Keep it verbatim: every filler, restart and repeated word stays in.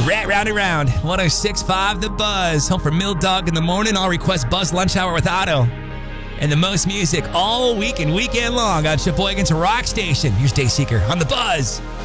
Right round and round. one oh six point five The Buzz. Home for Mill Dog in the morning. I'll request Buzz Lunch Hour with Otto. And the most music all week and weekend long on Sheboygan's Rock Station. Here's Dayseeker on The Buzz.